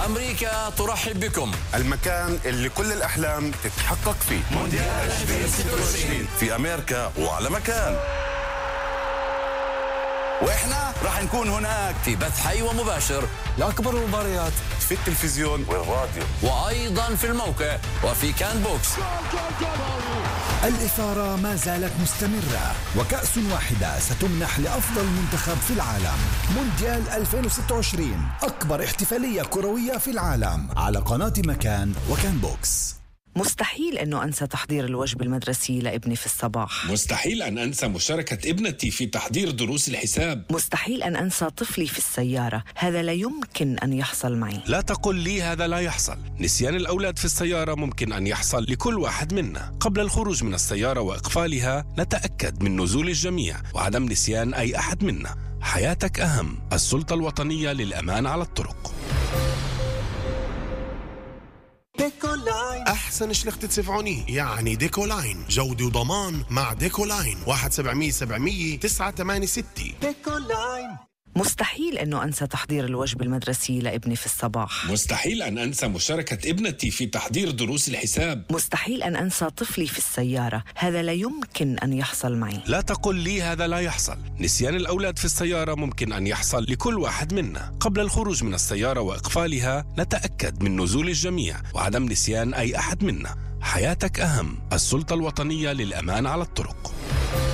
أمريكا ترحب بكم، المكان اللي كل الأحلام تتحقق فيه. مونديال 2026 في أمريكا وعلى مكان، وإحنا راح نكون هناك في بث حي ومباشر لأكبر المباريات في التلفزيون والراديو، وأيضا في الموقع وفي كان بوكس. الإثارة ما زالت مستمرة، وكأس واحدة ستمنح لأفضل منتخب في العالم. مونديال 2026 أكبر احتفالية كروية في العالم على قناة مكان وكان بوكس. مستحيل أنه أنسى تحضير الوجبة المدرسية لابني في الصباح. مستحيل أن أنسى مشاركة ابنتي في تحضير دروس الحساب. مستحيل أن أنسى طفلي في السيارة، هذا لا يمكن أن يحصل معي. لا تقل لي هذا لا يحصل. نسيان الأولاد في السيارة ممكن أن يحصل لكل واحد منا. قبل الخروج من السيارة وإقفالها نتأكد من نزول الجميع وعدم نسيان أي أحد منا. حياتك أهم. السلطة الوطنية للأمان على الطرق. أحسن شلخت تدفعوني يعني ديكولاين، جودة وضمان مع ديكولاين. 1-700-700 986. ديكولاين. مستحيل أنه أنسى تحضير الوجبة المدرسية لابني في الصباح. مستحيل أن أنسى مشاركة ابنتي في تحضير دروس الحساب. مستحيل أن أنسى طفلي في السيارة، هذا لا يمكن أن يحصل معي. لا تقل لي هذا لا يحصل. نسيان الأولاد في السيارة ممكن أن يحصل لكل واحد منا. قبل الخروج من السيارة وإقفالها نتأكد من نزول الجميع وعدم نسيان أي أحد منا. حياتك أهم. السلطة الوطنية للأمان على الطرق.